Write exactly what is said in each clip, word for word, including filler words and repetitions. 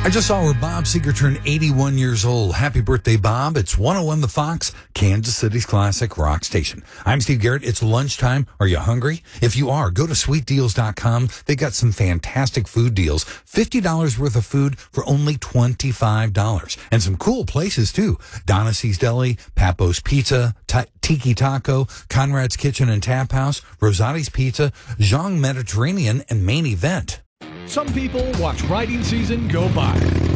I just saw where Bob Seger turned eighty-one years old. Happy birthday, Bob. It's one oh one The Fox, Kansas City's classic rock station. I'm Steve Garrett. It's lunchtime. Are you hungry? If you are, go to sweet deals dot com. They got some fantastic food deals. fifty dollars worth of food for only twenty-five dollars. And some cool places, too. Donasie's Deli, Papo's Pizza, T- Tiki Taco, Conrad's Kitchen and Tap House, Rosati's Pizza, Zhang Mediterranean, and Main Event. Some people watch riding season go by.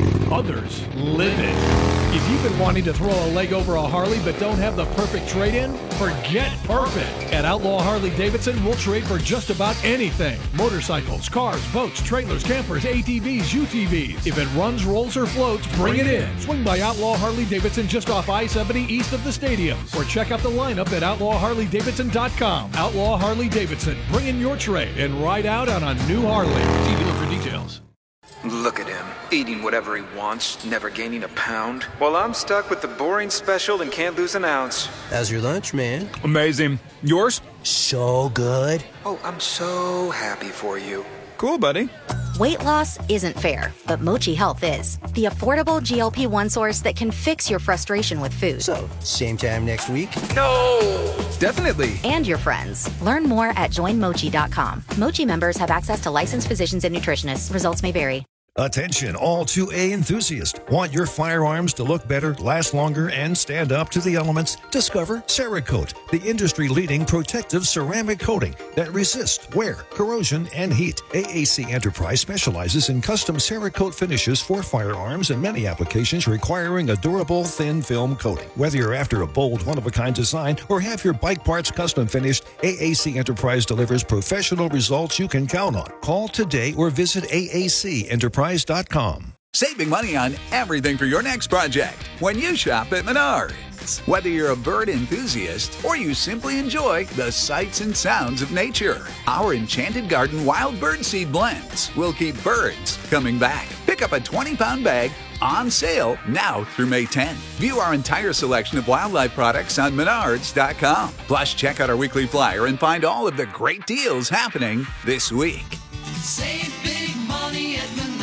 Others live it. If you've been wanting to throw a leg over a Harley but don't have the perfect trade-in, forget perfect. At Outlaw Harley Davidson, we'll trade for just about anything. Motorcycles, cars, boats, trailers, campers, A T Vs, U T Vs. If it runs, rolls, or floats, bring it in. Swing by Outlaw Harley Davidson just off I seventy east of the stadium. Or check out the lineup at outlaw harley davidson dot com. Outlaw Harley Davidson. Bring in your trade and ride out on a new Harley. See dealer for details. Look at him, eating whatever he wants, never gaining a pound. While I'm stuck with the boring special and can't lose an ounce. How's your lunch, man? Amazing. Yours? So good. Oh, I'm so happy for you. Cool, buddy. Weight loss isn't fair, but Mochi Health is. The affordable G L P one source that can fix your frustration with food. So, same time next week? No! Definitely. And your friends. Learn more at join mochi dot com. Mochi members have access to licensed physicians and nutritionists. Results may vary. Attention, all two A enthusiasts. Want your firearms to look better, last longer, and stand up to the elements? Discover Cerakote, the industry-leading protective ceramic coating that resists wear, corrosion, and heat. A A C Enterprise specializes in custom Cerakote finishes for firearms and many applications requiring a durable, thin film coating. Whether you're after a bold, one-of-a-kind design or have your bike parts custom finished, A A C Enterprise delivers professional results you can count on. Call today or visit A A C Enterprise dot com. Saving money on everything for your next project when you shop at Menards. Whether you're a bird enthusiast or you simply enjoy the sights and sounds of nature, our Enchanted Garden Wild Bird Seed Blends will keep birds coming back. Pick up a twenty-pound bag on sale now through May tenth. View our entire selection of wildlife products on menards dot com. Plus, check out our weekly flyer and find all of the great deals happening this week. Save big money at Menards.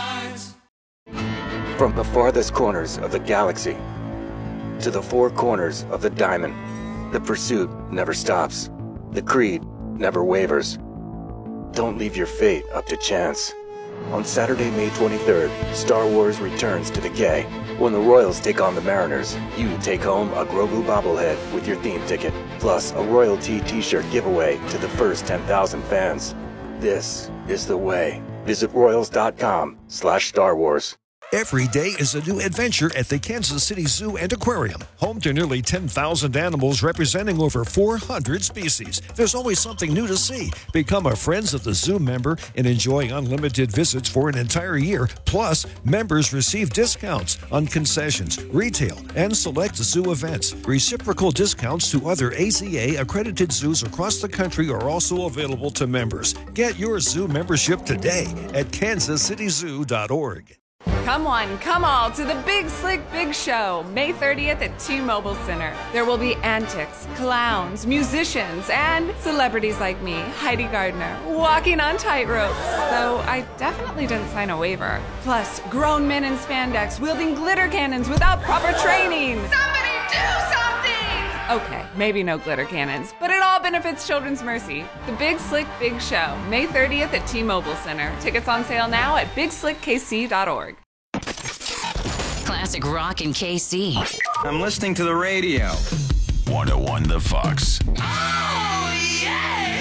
From the farthest corners of the galaxy to the four corners of the diamond, the pursuit never stops. The creed never wavers. Don't leave your fate up to chance. On Saturday, May twenty-third, Star Wars returns to the K. When the Royals take on the Mariners, you take home a Grogu bobblehead with your theme ticket, plus a royalty t-shirt giveaway to the first ten thousand fans. This is the way. Visit royals dot com slash Star Wars. Every day is a new adventure at the Kansas City Zoo and Aquarium. Home to nearly ten thousand animals representing over four hundred species. There's always something new to see. Become a Friends of the Zoo member and enjoy unlimited visits for an entire year. Plus, members receive discounts on concessions, retail, and select zoo events. Reciprocal discounts to other A Z A-accredited zoos across the country are also available to members. Get your zoo membership today at kansas city zoo dot org. Come one, come all to the Big Slick Big Show, May thirtieth at T-Mobile Center. There will be antics, clowns, musicians, and celebrities like me, Heidi Gardner, walking on tightropes. Though I definitely didn't sign a waiver. Plus, grown men in spandex wielding glitter cannons without proper training. Somebody do something! Okay, maybe no glitter cannons, but it all benefits Children's Mercy. The Big Slick Big Show, May thirtieth at T-Mobile Center. Tickets on sale now at big slick k c dot org. Classic rock in K C. I'm listening to the radio. one oh one The Fox. Oh, yeah!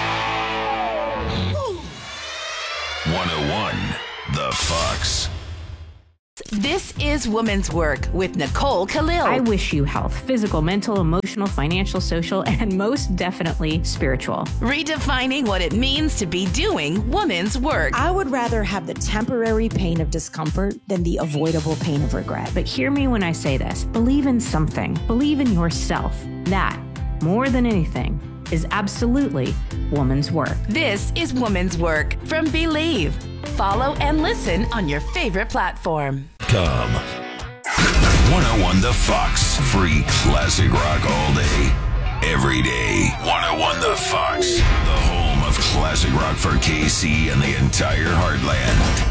one oh one The Fox. This is Woman's Work with Nicole Khalil. I wish you health, physical, mental, emotional, financial, social, and most definitely spiritual. Redefining what it means to be doing woman's work. I would rather have the temporary pain of discomfort than the avoidable pain of regret. But hear me when I say this. Believe in something. Believe in yourself. That, more than anything, is absolutely woman's work. This is Woman's Work from Believe. Follow and listen on your favorite platform. Come. one oh one The Fox. Free classic rock all day, every day. one oh one The Fox. The home of classic rock for K C and the entire heartland.